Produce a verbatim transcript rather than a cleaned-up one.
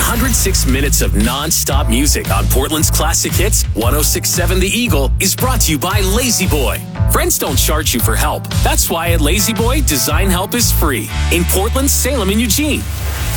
hundred six minutes of non-stop music on Portland's Classic Hits, one oh six point seven The Eagle, is brought to you by Lazy Boy. Friends don't charge you for help. That's why at Lazy Boy, design help is free. In Portland, Salem, and Eugene.